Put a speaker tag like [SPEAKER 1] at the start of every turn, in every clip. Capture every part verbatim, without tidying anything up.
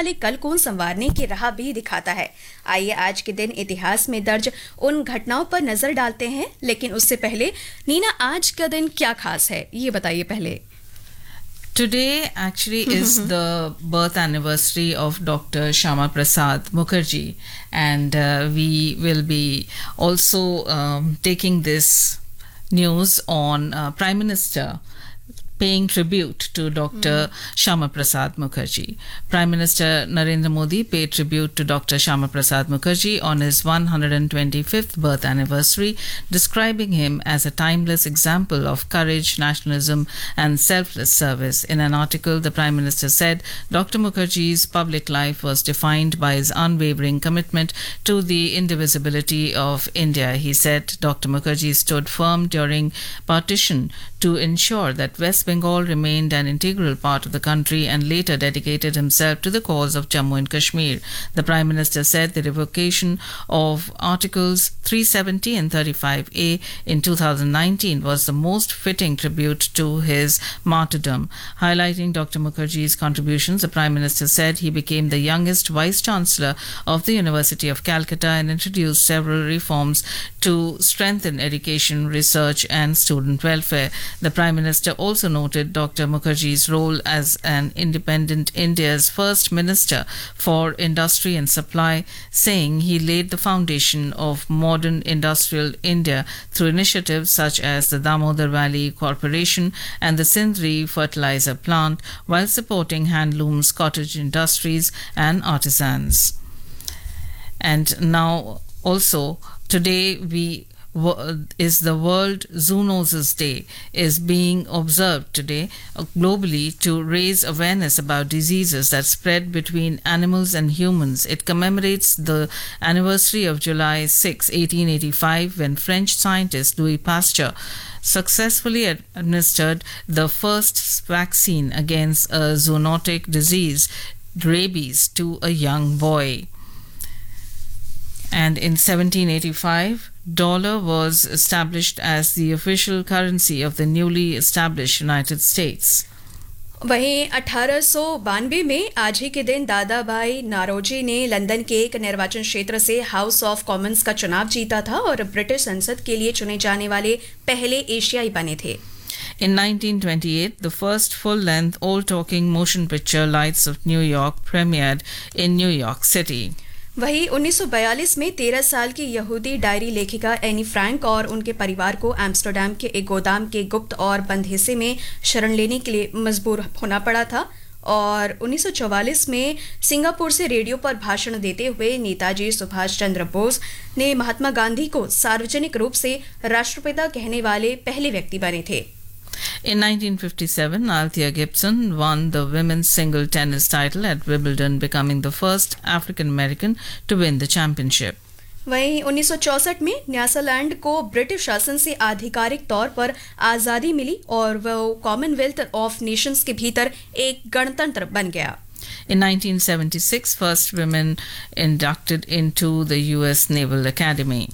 [SPEAKER 1] वाले कल को संवारने की राह भी दिखाता है। आइए आज के दिन इतिहास में दर्ज उन घटनाओं पर नजर डालते हैं, लेकिन उससे पहले नीना, आज का दिन क्या खास है ये बताइए पहले।
[SPEAKER 2] Today actually is the birth anniversary of Doctor Shyama Prasad Mukherjee, and uh, we will be also um, taking this news on uh, Prime Minister paying tribute to Doctor Mm. Shyama Prasad Mukherjee. Prime Minister Narendra Modi paid tribute to Doctor Shyama Prasad Mukherjee on his one hundred twenty-fifth birth anniversary, describing him as a timeless example of courage, nationalism, and selfless service. In an article, the Prime Minister said Doctor Mukherjee's public life was defined by his unwavering commitment to the indivisibility of India. He said Doctor Mukherjee stood firm during partition to ensure that West Bengal remained an integral part of the country and later dedicated himself to the cause of Jammu and Kashmir. The Prime Minister said the revocation of Articles three seventy and thirty-five A in two thousand nineteen was the most fitting tribute to his martyrdom. Highlighting Doctor Mukherjee's contributions, the Prime Minister said he became the youngest Vice Chancellor of the University of Calcutta and introduced several reforms to strengthen education, research, and student welfare. The Prime Minister also noted Doctor Mukherjee's role as an independent India's first minister for industry and supply, saying he laid the foundation of modern industrial India through initiatives such as the Damodar Valley Corporation and the Sindri fertilizer plant, while supporting handlooms, cottage industries, and artisans. And now also today we is the World Zoonosis Day, is being observed today globally to raise awareness about diseases that spread between animals and humans. It commemorates the anniversary of July sixth, eighteen eighty-five, when French scientist Louis Pasteur successfully administered the first vaccine against a zoonotic disease, rabies, to a young boy. And in seventeen eighty-five, dollar was established as the official currency of the newly established United States.
[SPEAKER 1] वहीं अठारह सौ बानवे में आज ही के दिन दादा भाई नारोजी ने लंदन के एक निर्वाचन क्षेत्र से हाउस ऑफ कॉमन्स का चुनाव जीता था और ब्रिटिश संसद के लिए चुने जाने वाले पहले एशियाई बने थे।
[SPEAKER 2] In nineteen twenty-eight, the first full-length all-talking motion picture Lights of New York premiered in New York City.
[SPEAKER 1] वहीं उन्नीस सौ बयालीस में तेरह साल की यहूदी डायरी लेखिका एनी फ्रैंक और उनके परिवार को एम्स्टर्डम के एक गोदाम के गुप्त और बंद हिस्से में शरण लेने के लिए मजबूर होना पड़ा था। और उन्नीस सौ चौवालीस में सिंगापुर से रेडियो पर भाषण देते हुए नेताजी सुभाष चंद्र बोस ने महात्मा गांधी को सार्वजनिक रूप से राष्ट्रपिता कहने वाले पहले व्यक्ति बने थे।
[SPEAKER 2] In nineteen fifty-seven, Althea Gibson won the women's single tennis title at Wimbledon, becoming the first African American to win the championship.
[SPEAKER 1] वहीं उन्नीस सौ चौसठ में न्यासालैंड को ब्रिटिश शासन से आधिकारिक तौर पर आज़ादी मिली और वह कॉमनवेल्थ ऑफ नेशंस के भीतर एक गणतंत्र बन गया।
[SPEAKER 2] In nineteen seventy-six, first women inducted into the U S Naval Academy.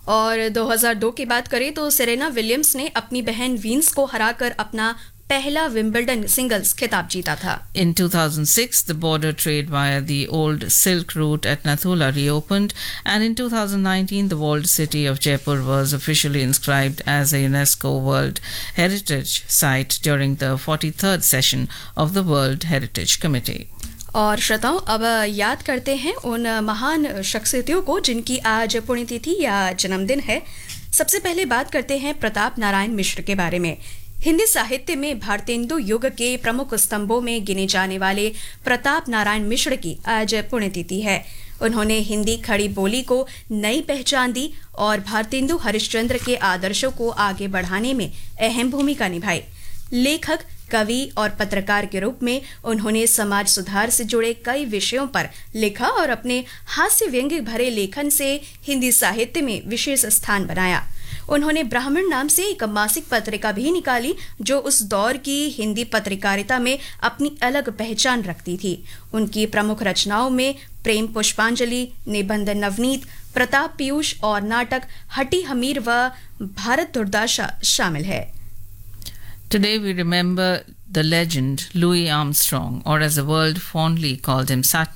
[SPEAKER 1] और दो हज़ार दो की बात करें तो सेरेना विलियम्स ने अपनी बहन वीन्स को हराकर अपना पहला विंबलडन सिंगल्स खिताब जीता था।
[SPEAKER 2] In two thousand six, the border trade via the old Silk Route at Nathula reopened, and in two thousand nineteen, the walled city of Jaipur was officially inscribed as a UNESCO World Heritage Site during the forty-third session of the World Heritage Committee.
[SPEAKER 1] और श्रोताओं, अब याद करते हैं उन महान शख्सियतों को जिनकी आज पुण्यतिथि या जन्मदिन है। सबसे पहले बात करते हैं प्रताप नारायण मिश्र के बारे में। हिंदी साहित्य में भारतेंदु युग के प्रमुख स्तंभों में गिने जाने वाले प्रताप नारायण मिश्र की आज पुण्यतिथि है। उन्होंने हिंदी खड़ी बोली को नई पहचान दी और भारतेंदु हरिश्चंद्र के आदर्शों को आगे बढ़ाने में अहम भूमिका निभाई। लेखक, कवि और पत्रकार के रूप में उन्होंने समाज सुधार से जुड़े कई विषयों पर लिखा और अपने हास्य व्यंग्य भरे लेखन से हिंदी साहित्य में विशेष स्थान बनाया। उन्होंने ब्राह्मण नाम से एक मासिक पत्रिका भी निकाली जो उस दौर की हिंदी पत्रकारिता में अपनी अलग पहचान रखती थी। उनकी प्रमुख रचनाओं में प्रेम पुष्पांजलि, निबंध नवनीत, प्रताप पीयूष और नाटक हटी हमीर व भारत दुर्दशा शामिल है।
[SPEAKER 2] Today we remember the legend Louis Armstrong, or as the world fondly called him, Sat